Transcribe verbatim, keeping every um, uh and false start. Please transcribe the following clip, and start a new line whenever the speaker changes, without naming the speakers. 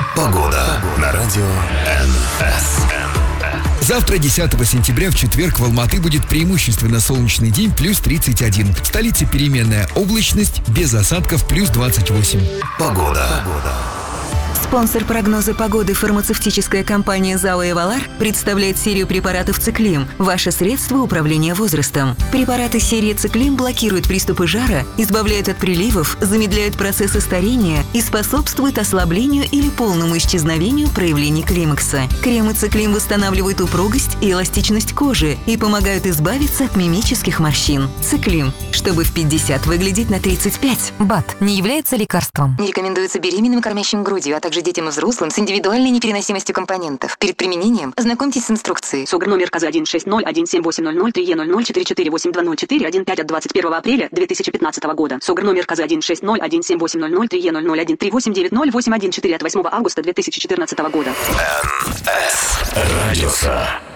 Погода на радио эн эс.
Завтра, десятого сентября, в четверг, в Алматы будет преимущественно солнечный день, плюс тридцать один. В столице переменная облачность, без осадков, плюс двадцать восемь.
Погода.
Спонсор прогноза погоды фармацевтическая компания ЗАО «Эвалар» представляет серию препаратов «Циклим» – ваше средство управления возрастом. Препараты серии «Циклим» блокируют приступы жара, избавляют от приливов, замедляют процессы старения и способствуют ослаблению или полному исчезновению проявлений климакса. Кремы «Циклим» восстанавливают упругость и эластичность кожи и помогают избавиться от мимических морщин. «Циклим», чтобы в пятьдесят выглядеть на тридцать пять.
БАД не является лекарством.
Не рекомендуется беременным, кормящим грудью, а также детям и взрослым с индивидуальной непереносимостью компонентов. Перед применением ознакомьтесь с инструкцией.
СОГР номер КАЗ один шесть ноль один семь восемь ноль ноль три Е ноль ноль четыре четыре восемь два ноль четыре один пять от двадцать первого апреля две тысячи пятнадцатого года. СОГР номер КАЗ один шесть ноль один семь восемь ноль ноль три Е ноль ноль один три восемь девять ноль восемь один четыре от восьмого августа две тысячи четырнадцатого года.
эн эс Радиоса.